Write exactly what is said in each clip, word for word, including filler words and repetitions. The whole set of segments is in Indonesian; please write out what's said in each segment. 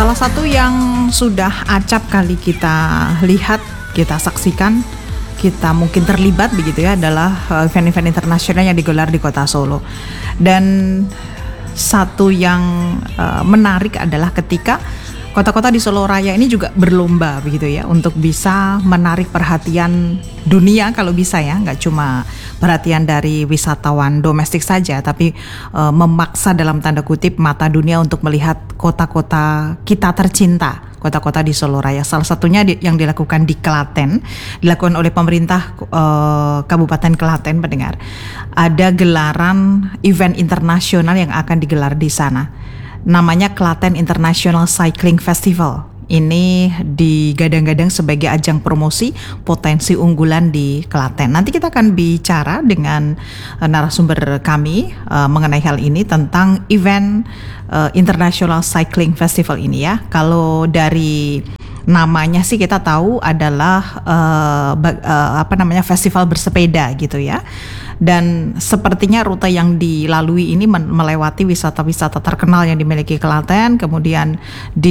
Salah satu yang sudah acap kali kita lihat, kita saksikan, kita mungkin terlibat begitu ya, adalah event-event internasional yang digelar di Kota Solo. Dan satu yang uh, menarik adalah ketika kota-kota di Solo Raya ini juga berlomba begitu ya, untuk bisa menarik perhatian dunia kalau bisa ya, nggak cuma perhatian dari wisatawan domestik saja, tapi uh, memaksa dalam tanda kutip mata dunia untuk melihat kota-kota kita tercinta, kota-kota di Solo Raya. Salah satunya di, yang dilakukan di Klaten, dilakukan oleh pemerintah uh, Kabupaten Klaten, pendengar. Ada gelaran event internasional yang akan digelar di sana. Namanya Klaten International Cycling Festival. Ini digadang-gadang sebagai ajang promosi potensi unggulan di Klaten. Nanti kita akan bicara dengan uh, narasumber kami uh, mengenai hal ini tentang event uh, International Cycling Festival ini ya. Kalau dari namanya sih kita tahu adalah uh, uh, apa namanya festival bersepeda gitu ya. Dan sepertinya rute yang dilalui ini melewati wisata-wisata terkenal yang dimiliki Klaten, kemudian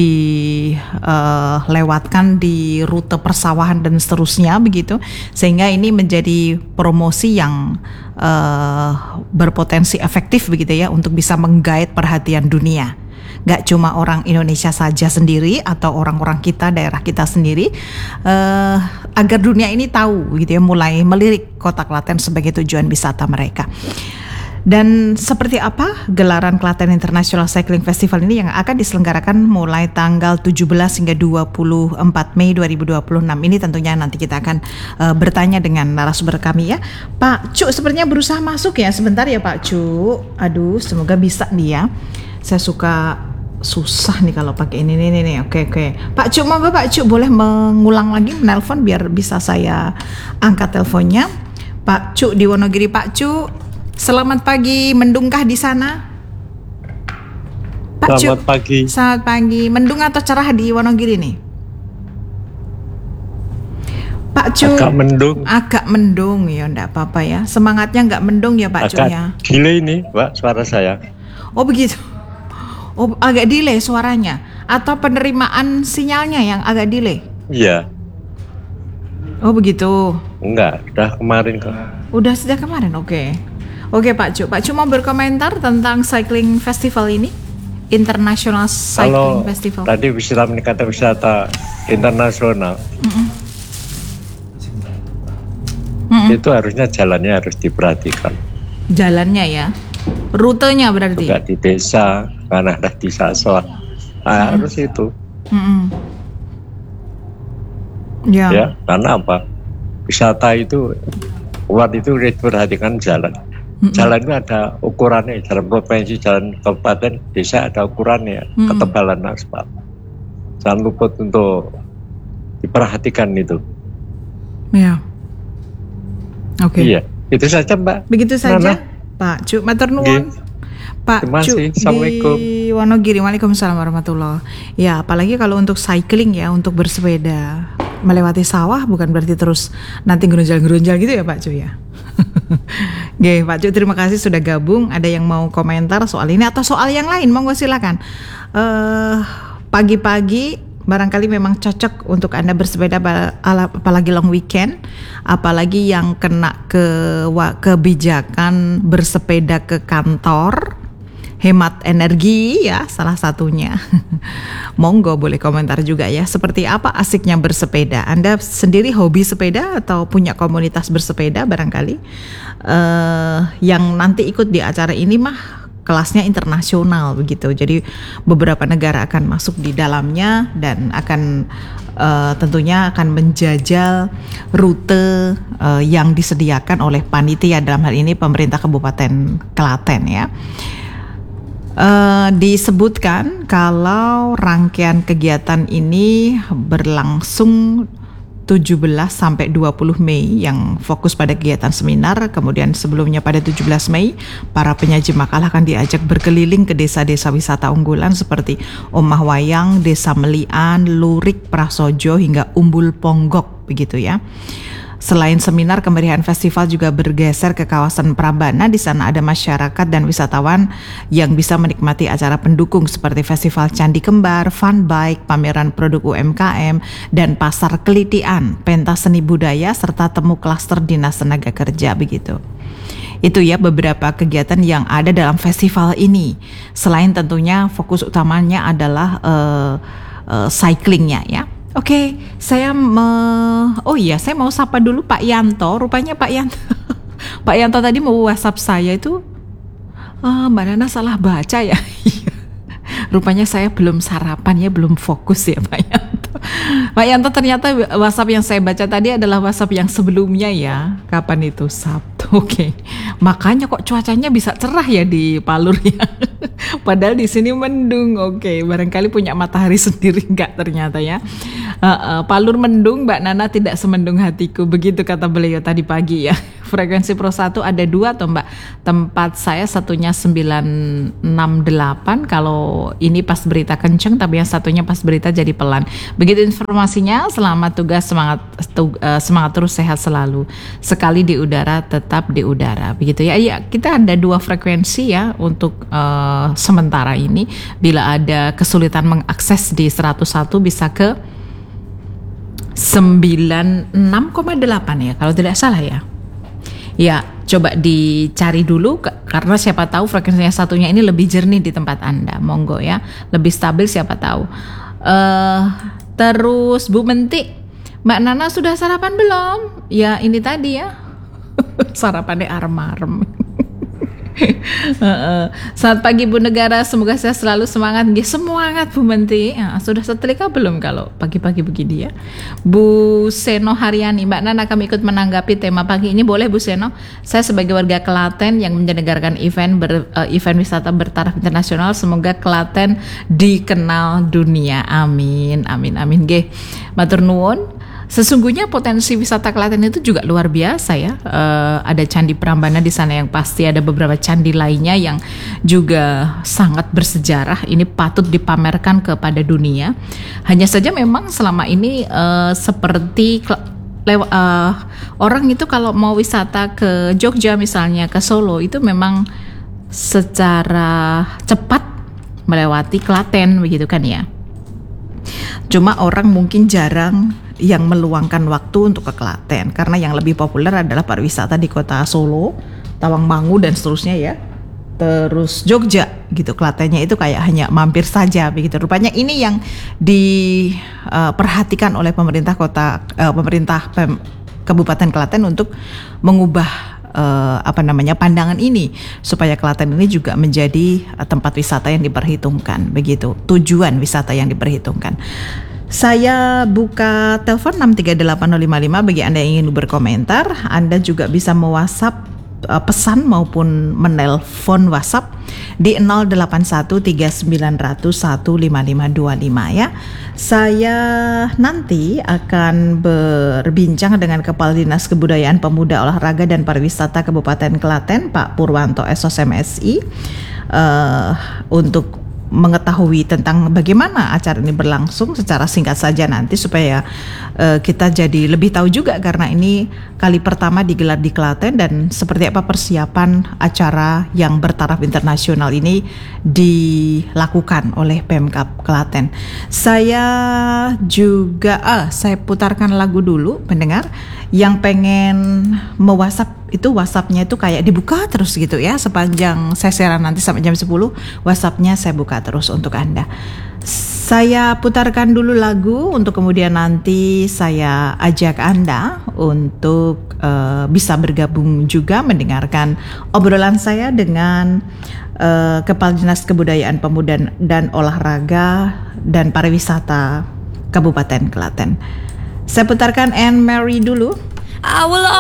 dilewatkan uh, di rute persawahan dan seterusnya begitu, sehingga ini menjadi promosi yang uh, berpotensi efektif begitu ya, untuk bisa menggait perhatian dunia. Gak cuma orang Indonesia saja sendiri atau orang-orang kita, daerah kita sendiri, uh, agar dunia ini tahu gitu ya, mulai melirik kota Klaten sebagai tujuan wisata mereka. Dan seperti apa gelaran Klaten International Cycling Festival ini yang akan diselenggarakan mulai tanggal tujuh belas hingga dua puluh empat Mei dua ribu dua puluh enam ini, tentunya nanti kita akan uh, bertanya dengan narasumber kami ya. Pak Cuk sepertinya berusaha masuk ya, sebentar ya Pak Cuk. Aduh, semoga bisa nih ya. Saya suka susah nih kalau pakai ini nih nih. Oke oke. Pak Cuk, mau Pak Cuk boleh mengulang lagi menelpon biar bisa saya angkat teleponnya. Pak Cuk di Wonogiri. Pak Cuk, selamat pagi. Mendungkah di sana? Pak Selamat Cuk, pagi. Selamat pagi. Mendung atau cerah di Wonogiri nih? Pak Cuk, agak mendung. Agak mendung ya, enggak apa-apa ya. Semangatnya enggak mendung ya Pak Cuk ya. Agak delay ini, Mbak, suara saya. Oh begitu. Oh, agak delay suaranya atau penerimaan sinyalnya yang agak delay? Iya. Oh begitu. Enggak, udah kemarin kok. Udah sejak kemarin, oke. Okay. Oke okay, Pak Cuk, Pak Cuk mau berkomentar tentang cycling festival ini, International Cycling Kalau Festival. Tadi wisata meningkatkan wisata internasional, mm-mm. Mm-mm. itu harusnya jalannya harus diperhatikan. Jalannya ya, rutenya berarti. Juga di desa. Karena ada di Sasol, nah, harus itu. Mm-hmm. Yeah. Ya, karena apa? Wisata itu, kuat itu diperhatikan jalan. Mm-hmm. Jalan itu ada ukurannya, jalan provinsi, jalan kabupaten, desa ada ukurannya, mm-hmm. ketebalan aspal. Jangan luput untuk diperhatikan itu. Ya. Yeah. Oke. Okay. Iya, itu saja Mbak. Begitu saja, Nana. Pak Cuk, matur nuwun. Pak Cuk di Wonogiri. Waalaikumsalam warahmatullahi. Ya, apalagi kalau untuk cycling ya, untuk bersepeda melewati sawah, bukan berarti terus nanti gerunjal-gerunjal gitu ya Pak Cuk ya. Oke, Pak Cuk terima kasih sudah gabung. Ada yang mau komentar soal ini atau soal yang lain, monggo silakan. Uh, pagi-pagi barangkali memang cocok untuk Anda bersepeda, apalagi long weekend, apalagi yang kena ke kebijakan bersepeda ke kantor, hemat energi ya salah satunya. Monggo boleh komentar juga ya, seperti apa asiknya bersepeda. Anda sendiri hobi sepeda atau punya komunitas bersepeda barangkali uh, yang nanti ikut di acara ini mah kelasnya internasional begitu. Jadi beberapa negara akan masuk di dalamnya dan akan uh, tentunya akan menjajal rute uh, yang disediakan oleh panitia, dalam hal ini pemerintah Kabupaten Klaten ya. Uh, disebutkan kalau rangkaian kegiatan ini berlangsung tujuh belas sampai dua puluh Mei yang fokus pada kegiatan seminar. Kemudian sebelumnya pada tujuh belas Mei para penyaji makalah akan diajak berkeliling ke desa-desa wisata unggulan seperti Omah Wayang, Desa Melian, Lurik, Prasojo hingga Umbul Ponggok begitu ya. Selain seminar, kemeriahan festival juga bergeser ke kawasan Prabana. Di sana ada masyarakat dan wisatawan yang bisa menikmati acara pendukung seperti Festival Candi Kembar, Fun Bike, pameran produk U M K M, dan pasar kelitian, pentas seni budaya, serta temu klaster dinas tenaga kerja begitu. Itu ya beberapa kegiatan yang ada dalam festival ini. Selain tentunya fokus utamanya adalah uh, uh, cyclingnya ya. Oke, okay, saya me... oh iya, saya mau sapa dulu Pak Yanto. Rupanya Pak Yanto, Pak Yanto tadi mau WhatsApp saya itu, oh, Mbak Nana salah baca ya. Rupanya saya belum sarapan ya, belum fokus ya Pak Yanto. Pak Yanto ternyata WhatsApp yang saya baca tadi adalah WhatsApp yang sebelumnya ya. Kapan itu? Sabtu. Oke, okay. Makanya kok cuacanya bisa cerah ya di Palur ya. Padahal di sini mendung. Oke, okay. Barangkali punya matahari sendiri enggak ternyata ya. Uh, uh, Palur mendung, Mbak Nana tidak semendung hatiku. Begitu kata beliau tadi pagi ya. Frekuensi Pro satu ada dua atau Mbak? Tempat saya satunya sembilan enam delapan. Kalau ini pas berita kenceng, tapi yang satunya pas berita jadi pelan. Begitu informasinya. Selamat tugas, semangat tu, uh, semangat terus, sehat selalu. Sekali di udara, tetap di udara. Begitu ya. Iya, kita ada dua frekuensi ya untuk uh, sementara ini. Bila ada kesulitan mengakses di seratus satu bisa ke sembilan puluh enam koma delapan ya kalau tidak salah ya. Ya, coba dicari dulu karena siapa tahu frekuensinya satunya ini lebih jernih di tempat Anda. Monggo ya, lebih stabil siapa tahu. Uh, terus Bu Menti, Mbak Nana sudah sarapan belum? Ya ini tadi ya. Sarapannya arem-arem. Selamat pagi Bu Negara, semoga saya selalu semangat. Semangat Bu Menti. Ya, sudah setrika belum kalau pagi-pagi begini ya? Bu Seno Haryani, Mbak Nana kami ikut menanggapi tema pagi ini, boleh Bu Seno? Saya sebagai warga Klaten yang menyelenggarakan event ber, uh, event wisata bertaraf internasional, semoga Klaten dikenal dunia. Amin, amin, amin. Nggih, matur nuwun. Sesungguhnya potensi wisata Klaten itu juga luar biasa ya. Uh, ada Candi Prambanan di sana yang pasti, ada beberapa candi lainnya yang juga sangat bersejarah. Ini patut dipamerkan kepada dunia. Hanya saja memang selama ini uh, seperti lew- uh, orang itu kalau mau wisata ke Jogja misalnya, ke Solo itu memang secara cepat melewati Klaten begitu kan ya. Cuma orang mungkin jarang yang meluangkan waktu untuk ke Klaten karena yang lebih populer adalah pariwisata di kota Solo, Tawangmangu dan seterusnya ya. Terus Jogja gitu, Klatennya itu kayak hanya mampir saja begitu. Rupanya ini yang diperhatikan uh, oleh pemerintah kota uh, pemerintah Pem, Kabupaten Klaten untuk mengubah Uh, apa namanya pandangan ini supaya Klaten ini juga menjadi uh, tempat wisata yang diperhitungkan begitu, tujuan wisata yang diperhitungkan. Saya buka telepon enam tiga delapan nol lima lima bagi Anda yang ingin berkomentar. Anda juga bisa me-WhatsApp uh, pesan maupun menelpon WhatsApp di nol delapan satu tiga sembilan nol nol satu lima lima dua lima ya. Saya nanti akan berbincang dengan Kepala Dinas Kebudayaan, Pemuda, Olahraga dan Pariwisata Kabupaten Klaten, Pak Purwanto S O S M S I, uh, untuk mengetahui tentang bagaimana acara ini berlangsung secara singkat saja nanti supaya uh, kita jadi lebih tahu juga karena ini kali pertama digelar di Klaten dan seperti apa persiapan acara yang bertaraf internasional ini dilakukan oleh Pemkab Klaten. Saya juga ah saya putarkan lagu dulu pendengar yang pengen me-WhatsApp itu WhatsApp-nya itu kayak dibuka terus gitu ya sepanjang saya siaran nanti sampai jam sepuluh WhatsApp-nya saya buka terus untuk Anda. Saya putarkan dulu lagu untuk kemudian nanti saya ajak Anda untuk uh, bisa bergabung juga mendengarkan obrolan saya dengan uh, Kepala Dinas Kebudayaan, Pemuda dan Olahraga dan Pariwisata Kabupaten Klaten. Saya putarkan Anne Mary dulu. I will